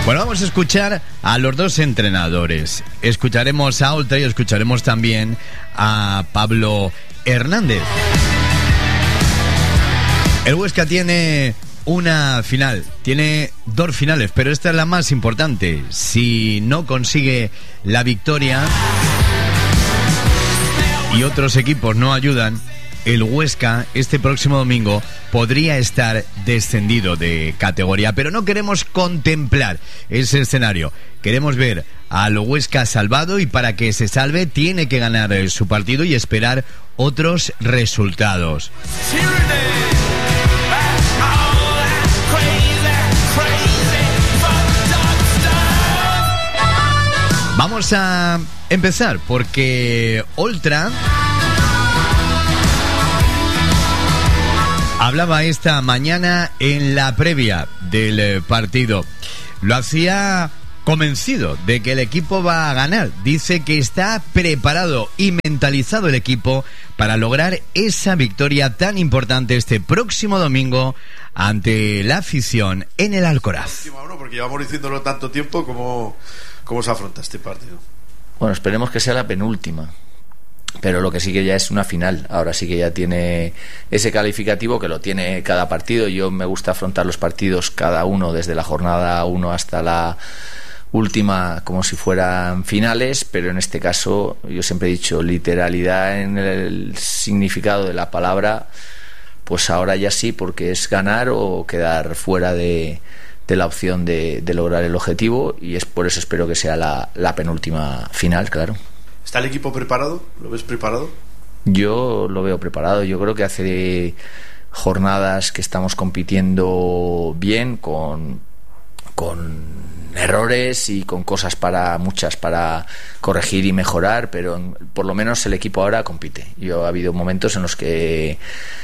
Bueno, vamos a escuchar a los dos entrenadores. Escucharemos a Oltra y escucharemos también a Pablo Hernández. El Huesca tiene una final, tiene dos finales, pero esta es la más importante. Si no consigue la victoria y otros equipos no ayudan, el Huesca este próximo domingo podría estar descendido de categoría. Pero no queremos contemplar ese escenario. Queremos ver al Huesca salvado, y para que se salve tiene que ganar su partido y esperar otros resultados. Vamos a empezar porque Oltra hablaba esta mañana en la previa del partido. Lo hacía convencido de que el equipo va a ganar. Dice que está preparado y mentalizado el equipo para lograr esa victoria tan importante este próximo domingo ante la afición en el Alcoraz. Porque llevamos diciéndolo tanto tiempo. ¿Cómo se afronta este partido? Bueno, esperemos que sea la penúltima. Pero lo que sí que ya es una final. Ahora sí que ya tiene ese calificativo que lo tiene cada partido. Yo me gusta afrontar los partidos cada uno, desde la jornada 1 hasta la última, como si fueran finales. Pero en este caso, yo siempre he dicho, literalidad en el significado de la palabra, pues ahora ya sí, porque es ganar o quedar fuera de la opción de lograr el objetivo. Y es por eso espero que sea la penúltima final, claro. ¿Está el equipo preparado? ¿Lo ves preparado? Yo lo veo preparado. Yo creo que hace jornadas que estamos compitiendo bien, con errores y con cosas muchas para corregir y mejorar, pero por lo menos el equipo ahora compite. Ha habido momentos en los que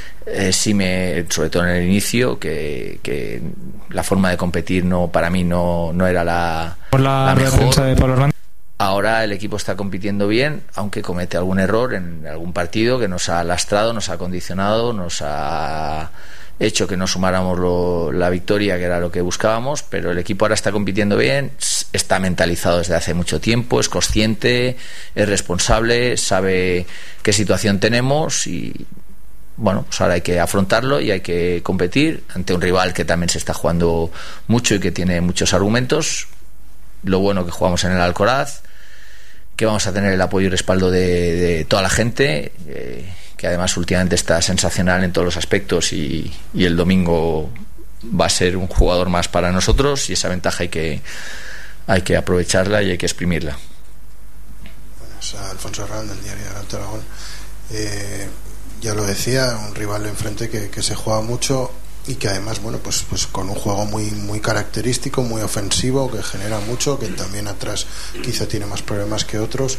sobre todo en el inicio, que la forma de competir para mí no era la mejor. De Pablo Hernández. Ahora el equipo está compitiendo bien, aunque comete algún error en algún partido que nos ha lastrado, nos ha condicionado, nos ha hecho que no sumáramos la victoria, que era lo que buscábamos. Pero el equipo ahora está compitiendo bien, está mentalizado desde hace mucho tiempo, es consciente, es responsable, sabe qué situación tenemos y bueno, pues ahora hay que afrontarlo y hay que competir ante un rival que también se está jugando mucho y que tiene muchos argumentos. Lo bueno que jugamos en el Alcoraz, que vamos a tener el apoyo y respaldo de toda la gente, que además últimamente está sensacional en todos los aspectos, y el domingo va a ser un jugador más para nosotros, y esa ventaja hay que aprovecharla y hay que exprimirla. Buenas, Alfonso Herrán, del diario de Alto Aragón. Ya lo decía, un rival enfrente que se juega mucho y que además, bueno, pues con un juego muy, muy característico, muy ofensivo, que genera mucho, que también atrás quizá tiene más problemas que otros.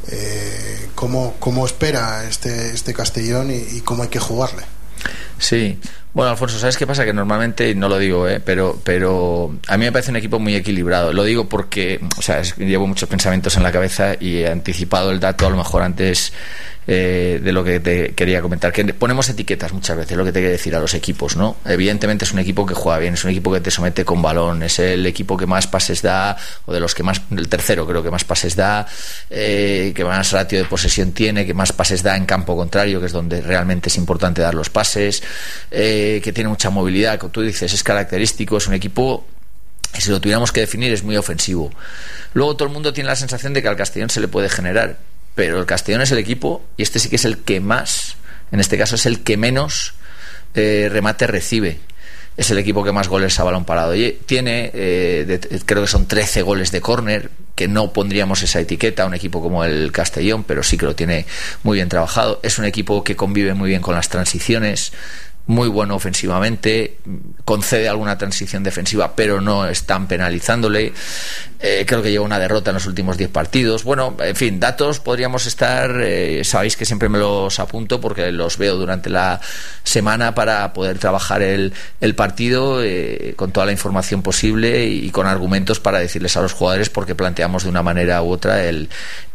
¿Cómo espera este Castellón y cómo hay que jugarle? Sí, bueno, Alfonso, ¿sabes qué pasa? Que normalmente, no lo digo, pero a mí me parece un equipo muy equilibrado. Lo digo porque, llevo muchos pensamientos en la cabeza y he anticipado el dato a lo mejor antes de lo que te quería comentar, que ponemos etiquetas muchas veces, lo que te quiero decir a los equipos, ¿no? Evidentemente es un equipo que juega bien, es un equipo que te somete con balón, es el equipo que más pases da, o de los que más, el tercero creo que más pases da, que más ratio de posesión tiene, que más pases da en campo contrario, que es donde realmente es importante dar los pases, que tiene mucha movilidad, como tú dices, es característico, es un equipo, si lo tuviéramos que definir, es muy ofensivo. Luego todo el mundo tiene la sensación de que al Castellón se le puede generar, pero el Castellón es el equipo, y este sí que es el que más, en este caso es el que menos remate recibe. Es el equipo que más goles a balón parado. Y tiene, creo que son 13 goles de córner, que no pondríamos esa etiqueta a un equipo como el Castellón, pero sí que lo tiene muy bien trabajado. Es un equipo que convive muy bien con las transiciones, muy bueno ofensivamente, concede alguna transición defensiva, pero no están penalizándole. Creo que lleva una derrota en los últimos 10 partidos. Bueno, en fin, datos podríamos estar, sabéis que siempre me los apunto porque los veo durante la semana para poder trabajar el partido con toda la información posible y con argumentos para decirles a los jugadores por qué planteamos de una manera u otra el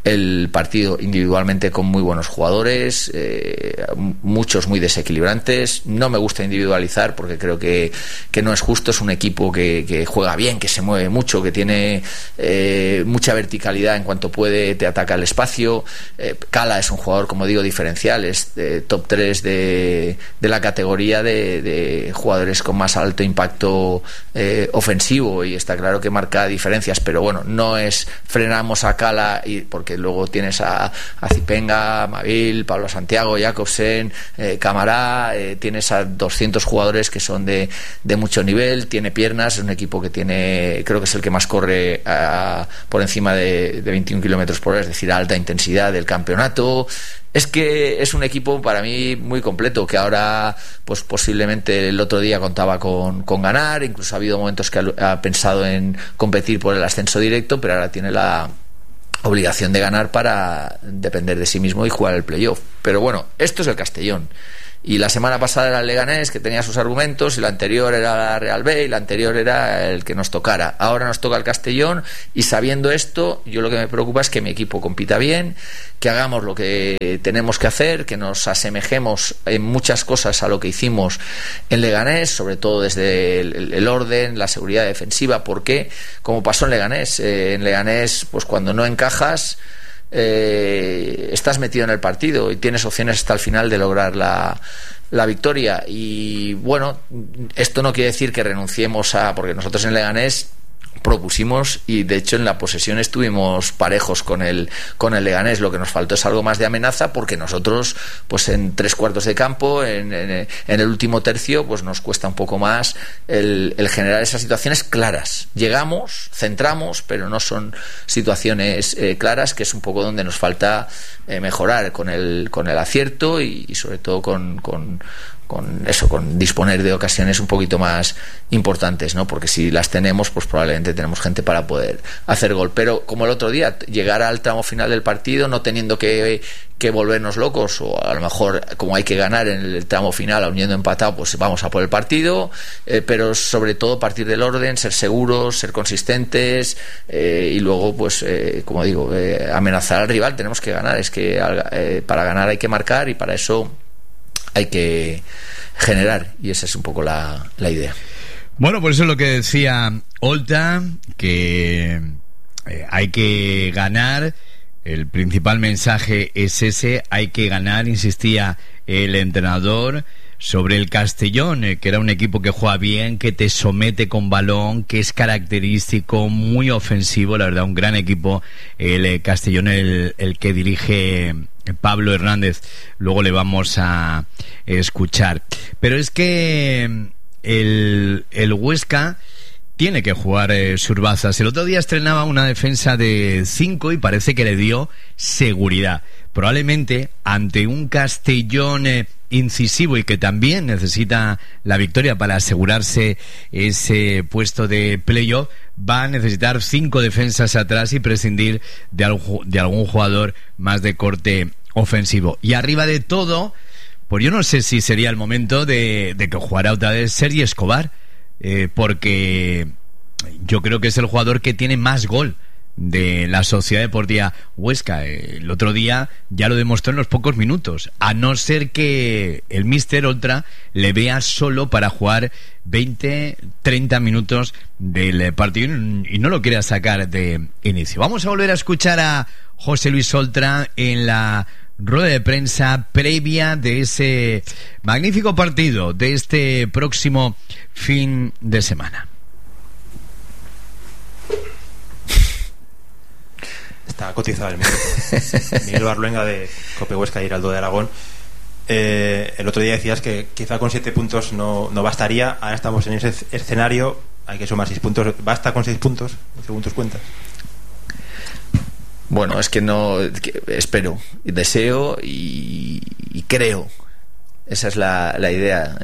el partido individualmente con muy buenos jugadores, muchos muy desequilibrantes. No me gusta individualizar porque creo que no es justo. Es un equipo que juega bien, que se mueve mucho, que tiene mucha verticalidad en cuanto puede, te ataca el espacio. Cala es un jugador, como digo, diferencial, es top 3 de la categoría de jugadores con más alto impacto ofensivo, y está claro que marca diferencias, pero bueno, no es frenamos a Cala porque luego tienes a Zipenga, Mavil, Pablo Santiago, Jakobsen, Camará, tienes a 200 jugadores que son de mucho nivel, tiene piernas, es un equipo que tiene, creo que es el que más corre por encima de 21 kilómetros por hora, es decir, a alta intensidad del campeonato. Es que es un equipo para mí muy completo, que ahora pues posiblemente el otro día contaba con ganar, incluso ha habido momentos que ha pensado en competir por el ascenso directo, pero ahora tiene la obligación de ganar para depender de sí mismo y jugar el playoff. Pero bueno, esto es el Castellón. Y la semana pasada era el Leganés, que tenía sus argumentos, y la anterior era la Real B, y la anterior era el que nos tocara. Ahora nos toca el Castellón, y sabiendo esto, yo lo que me preocupa es que mi equipo compita bien, que hagamos lo que tenemos que hacer, que nos asemejemos en muchas cosas a lo que hicimos en Leganés, sobre todo desde el orden, la seguridad defensiva, porque, como pasó en Leganés, pues cuando no encajas, estás metido en el partido y tienes opciones hasta el final de lograr la victoria. Y bueno, esto no quiere decir que renunciemos porque nosotros en Leganés propusimos, y de hecho en la posesión estuvimos parejos con el Leganés. Lo que nos faltó es algo más de amenaza, porque nosotros pues en 3/4 de campo, en el último tercio, pues nos cuesta un poco más el generar esas situaciones claras. Llegamos, centramos, pero no son situaciones claras, que es un poco donde nos falta mejorar con el acierto y sobre todo con disponer de ocasiones un poquito más importantes, ¿no? Porque si las tenemos, pues probablemente tenemos gente para poder hacer gol. Pero como el otro día, llegar al tramo final del partido no teniendo que volvernos locos, o a lo mejor como hay que ganar en el tramo final, aun yendo empatado, pues vamos a por el partido, pero sobre todo partir del orden, ser seguros, ser consistentes, y luego pues como digo, amenazar al rival. Tenemos que ganar, es que para ganar hay que marcar, y para eso hay que generar, y esa es un poco la idea. Bueno, por eso es lo que decía Olta, que hay que ganar. El principal mensaje es ese, hay que ganar, insistía el entrenador sobre el Castellón, que era un equipo que juega bien, que te somete con balón, que es característico, muy ofensivo, la verdad, un gran equipo el Castellón, el que dirige Pablo Hernández. Luego le vamos a escuchar. Pero es que el Huesca tiene que jugar Surbazas. El otro día estrenaba una defensa de 5 y parece que le dio seguridad. Probablemente ante un Castellón incisivo y que también necesita la victoria para asegurarse ese puesto de playoff, va a necesitar 5 defensas atrás y prescindir de algún jugador más de corte ofensivo. Y arriba de todo, pues yo no sé si sería el momento de que jugara otra vez Sergi Escobar, porque yo creo que es el jugador que tiene más gol de la Sociedad Deportiva Huesca. El otro día ya lo demostró en los pocos minutos, a no ser que el míster Oltra le vea solo para jugar 20-30 minutos del partido y no lo quiera sacar de inicio. Vamos a volver a escuchar a José Luis Oltra en la rueda de prensa previa de ese magnífico partido de este próximo fin de semana. Está cotizado el Miguel Barluenga de Cope Huesca y Heraldo de Aragón. El otro día decías que quizá con 7 puntos no bastaría. Ahora estamos en ese escenario, hay que sumar 6 puntos. ¿Basta con 6 puntos según tus cuentas? Bueno, es que no, espero, deseo y creo. Esa es la idea.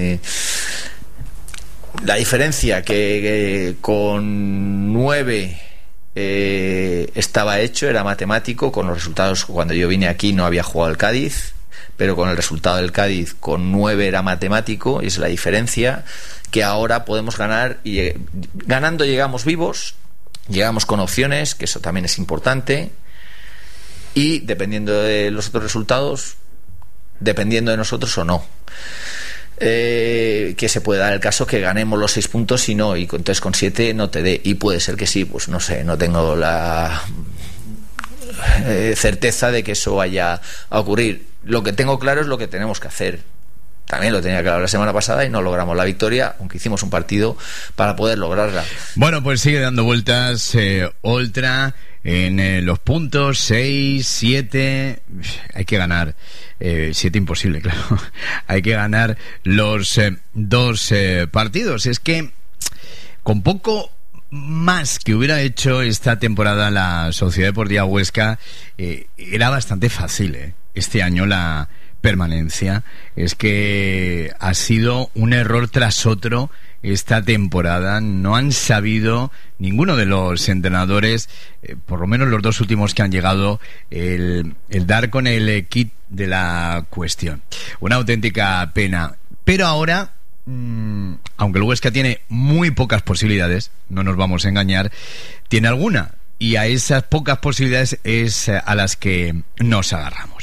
La diferencia que con 9 estaba hecho, era matemático. Con los resultados, cuando yo vine aquí no había jugado el Cádiz, pero con el resultado del Cádiz con 9 era matemático, y es la diferencia, que ahora podemos ganar, y ganando llegamos vivos, llegamos con opciones, que eso también es importante, y dependiendo de los otros resultados, dependiendo de nosotros o no. Que se puede dar el caso que ganemos los 6 puntos y no, y entonces con 7 no te dé, y puede ser que sí, pues no sé, no tengo la certeza de que eso vaya a ocurrir. Lo que tengo claro es lo que tenemos que hacer. También lo tenía claro la semana pasada y no logramos la victoria, aunque hicimos un partido para poder lograrla. Bueno, pues sigue dando vueltas Oltra en los puntos 6, 7. Hay que ganar 7, imposible, claro. Hay que ganar los 2 partidos. Es que con poco más que hubiera hecho esta temporada la Sociedad Deportiva Huesca, era bastante fácil, este año la permanencia. Es que ha sido un error tras otro esta temporada. No han sabido ninguno de los entrenadores, por lo menos los 2 últimos que han llegado, el dar con el kit de la cuestión. Una auténtica pena. Pero ahora, aunque el Huesca tiene muy pocas posibilidades, no nos vamos a engañar, tiene alguna, y a esas pocas posibilidades es a las que nos agarramos.